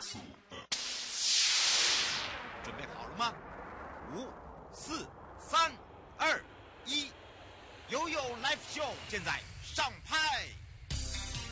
楚。 准备好了吗？5、4、3、2、1，悠悠 Live Show 现在上拍。